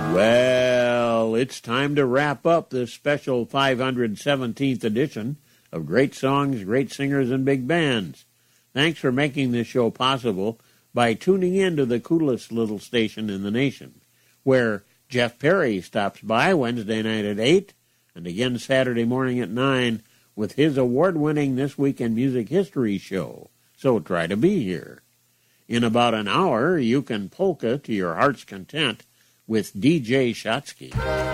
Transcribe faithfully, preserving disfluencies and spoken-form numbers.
Well, it's time to wrap up this special five hundred seventeenth edition of Great Songs, Great Singers, and Big Bands. Thanks for making this show possible by tuning in to the coolest little station in the nation, where Jeff Perry stops by Wednesday night at eight and again Saturday morning at nine with his award-winning This Week in Music History show. So try to be here. In about an hour, you can polka to your heart's content with D J Shotsky.